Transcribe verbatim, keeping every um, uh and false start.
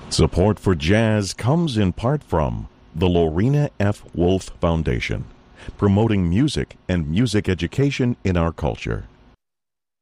Support for jazz comes in part from the Lorena F. Wolf Foundation, promoting music and music education in our culture.